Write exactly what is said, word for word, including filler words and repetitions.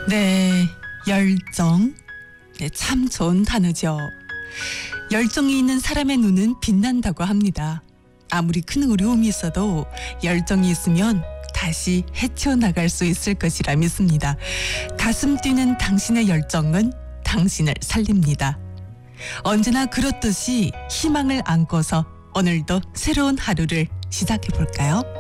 네, 열정. 네, 참 좋은 단어죠. 열정이 있는 사람의 눈은 빛난다고 합니다. 아무리 큰 어려움이 있어도 열정이 있으면 다시 헤쳐나갈 수 있을 것이라 믿습니다. 가슴 뛰는 당신의 열정은 당신을 살립니다. 언제나 그렇듯이 희망을 안고서 오늘도 새로운 하루를 시작해 볼까요?